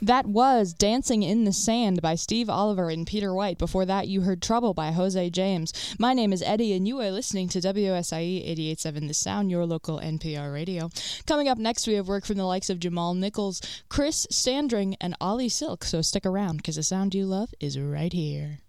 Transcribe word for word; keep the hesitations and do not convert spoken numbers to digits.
That was Dancing in the Sand by Steve Oliver and Peter White. Before that, you heard Trouble by Jose James. My name is Eddie, and you are listening to W S I E eighty-eight point seven The Sound, your local N P R radio. Coming up next, we have work from the likes of Jamal Nichols, Chris Standring, and Ollie Silk, so stick around, because the sound you love is right here.